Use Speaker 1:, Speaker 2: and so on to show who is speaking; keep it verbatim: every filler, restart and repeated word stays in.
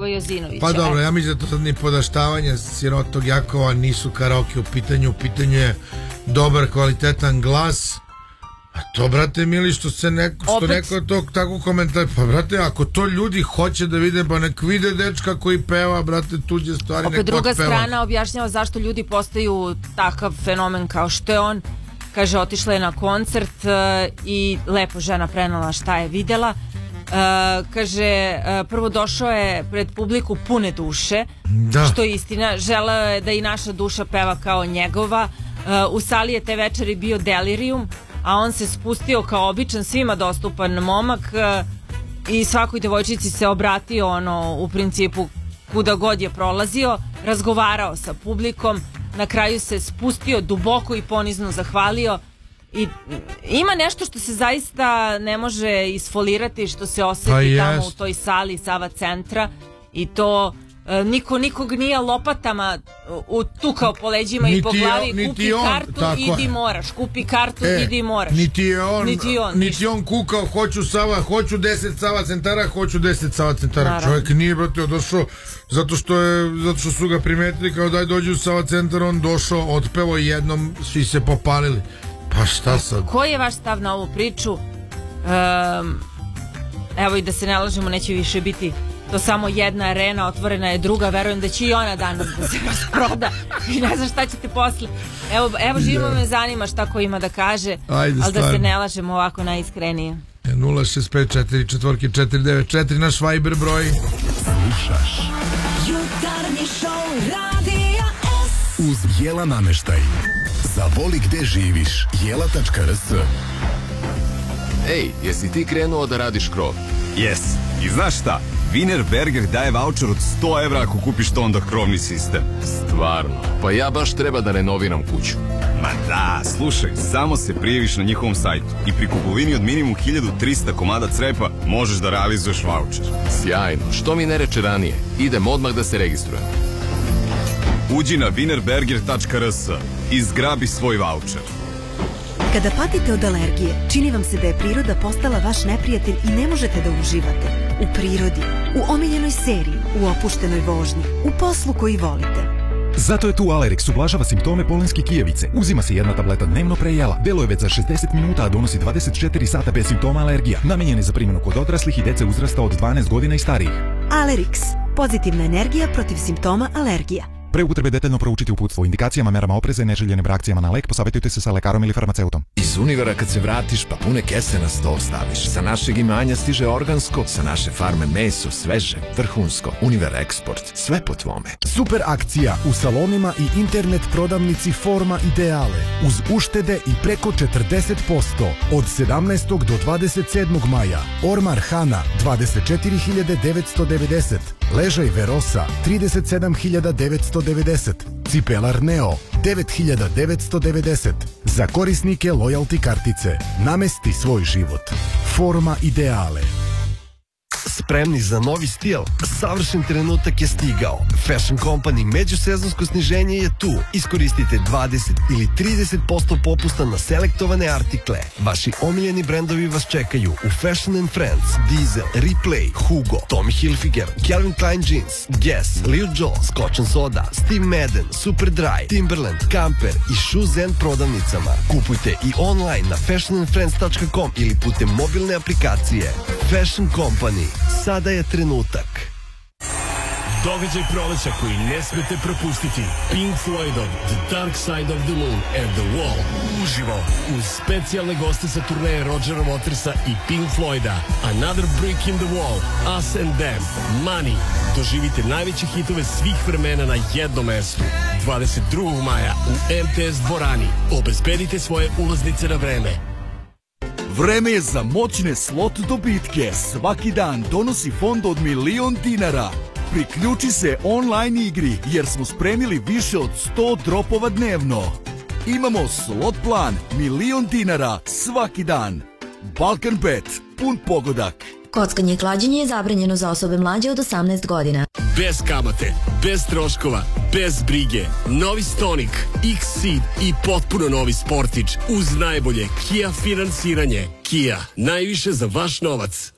Speaker 1: Sava Jozinović.
Speaker 2: Pa dobro, ja mislim da to sad ni podaštavanje sirotog Jakova nisu karaoke u pitanju, u pitanju je dobar, kvalitetan glas. A to, brate mili, što se neko, što Opet... neko to tako komentar, pa brate, ako to ljudi hoće da vide, pa nek vide dečka koji peva, brate, tuđe stvari.
Speaker 1: Opet druga strana objašnjava zašto ljudi postaju takav fenomen kao što je on. Kaže, otišla je na koncert uh, i lepo žena prenala šta je videla. Uh, kaže, uh, prvo došao je pred publiku pune duše, da. Što je istina. Želeo je da i naša duša peva kao njegova. Uh, u sali je te večeri bio delirium, a on se spustio kao običan, svima dostupan momak uh, i svakoj devojčici se obratio, ono, u principu kuda god je prolazio, razgovarao sa publikom, na kraju se spustio duboko i ponizno zahvalio. I ima nešto što se zaista ne može isfolirati, što se osjeti pa tamo jest. U toj sali Sava centra, i to e, niko nikog nije lopatama utukao po leđima niti i po glavi, on, kupi on, kartu, idi je. Moraš, kupi kartu, e, idi moraš.
Speaker 2: Niti je on, niti on, niti on kukao, hoću Sava, hoću deset Sava centara, hoću deset Sava centara. Naravno. Čovjek nije, brate, došao zato što je, zato što su ga primetili kao daj dođu u Sava centar, on došao, otpevo jednom, svi se popalili. Pa šta sad?
Speaker 1: Koji je vaš stav na ovu priču? Um, evo, i da se ne lažemo, neće više biti to samo jedna arena, otvorena je druga, verujem da će i ona danas da se rasproda i ne znam šta ćete posle. Evo, evo živo me zanima šta ko ima da kaže. Ajde, ali da se ne lažemo, ovako najiskrenije.
Speaker 2: nula šest pet četiri četiri četiri devet četiri naš Viber broj.
Speaker 3: Slušaš Jutarnji show Radija S uz Jela nameštaj. Zavoli gde živiš, jela tačka r s.
Speaker 4: Ej, jesi ti krenuo da radiš krov?
Speaker 5: Jes, i znaš šta? Wienerberger daje voucher od sto evra ako kupiš to onda krovni sistem.
Speaker 4: Stvarno? Pa ja baš treba da renoviram kuću.
Speaker 5: Ma da, slušaj, samo se prijaviš na njihovom sajtu i pri kupovini od minimum hiljadu trista komada crepa možeš da realizuješ voucher.
Speaker 4: Sjajno, što mi ne reče ranije? Idem odmah da se registrujem.
Speaker 5: Uđi na wienerberger tačka r s i zgrabi svoj voucher.
Speaker 6: Kada patite od alergije, čini vam se da je priroda postala vaš neprijatelj i ne možete da uživate. U prirodi, u omiljenoj seriji, u opuštenoj vožnji, u poslu koji volite.
Speaker 7: Zato je tu Alerix, ublažava simptome polenske kijevice. Uzima se jedna tableta dnevno pre jela. Deluje već za šezdeset minuta, a donosi dvadeset četiri sata bez simptoma alergija. Namenjen je za primjenu kod odraslih i dece uzrasta od dvanaest godina i starijih.
Speaker 6: Alerix, pozitivna energija protiv simptoma alergija.
Speaker 7: Pre upotrebe detaljno proučiti uputstvo o indikacijama, merama opreza i neželjenim reakcijama na lek, posavjetujte se sa lekarom ili farmaceutom.
Speaker 8: Iz Univera kad se vratiš, pa pune kese na sto staviš. Sa našeg imanja stiže organsko, sa naše farme meso, sveže, vrhunsko. Univer Eksport, sve po tvome.
Speaker 9: Super akcija u salonima i internet prodavnici Forma Ideale. Uz uštede i preko četrdeset posto. Od sedamnaestog do dvadeset sedmog maja. Ormar Hana, dvadeset četiri hiljade devetsto devedeset. Ležaj Verosa, trideset sedam hiljada devetsto devedeset. Cipelar Neo, devet hiljada devetsto devedeset. Za korisnike lojalty kartice. Namesti svoj život. Forma Ideale.
Speaker 10: Spremni za novi stil? Savršen trenutak je stigao. Fashion Company međusezonsko sniženje je tu. Iskoristite dvadeset ili trideset posto popusta na selektovane artikle. Vaši omiljeni brendovi vas čekaju u Fashion and Friends, Diesel, Replay, Hugo, Tommy Hilfiger, Calvin Klein Jeans, Guess, Leo Joel, Scotch and Soda, Steve Madden, Superdry, Timberland, Camper i Shoes and prodavnicama. Kupujte i online na fashion and friends tačka com ili putem mobilne aplikacije. Fashion Company. Sada je trenutak.
Speaker 11: Događaj proleća koji ne smete propustiti. Pink Floydov The Dark Side of the Moon and the Wall. Uživo uz specijalne goste sa turneje Rodgera Watersa i Pink Floyda. Another Brick in the Wall, Us and Them, Money. Doživite najveće hitove svih vremena na jednom mestu. dvadeset drugog maja u M T S dvorani. Obezbedite svoje ulaznice na vreme.
Speaker 12: Vreme je za moćne slot dobitke. Svaki dan donosi fond od milion dinara. Priključi se online igri jer smo spremili više od sto dropova dnevno. Imamo slot plan milion dinara svaki dan. Balkan Bet, pun pogodak.
Speaker 13: Kockanje i klađenje je zabranjeno za osobe mlađe od osamnaest godina.
Speaker 11: Bez kamate, bez troškova, bez brige. Novi Stonic, X-Ceed i potpuno novi Sportić uz najbolje Kia finansiranje. Kia, najviše za vaš novac.